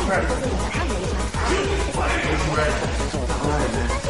就是我们按摩一下。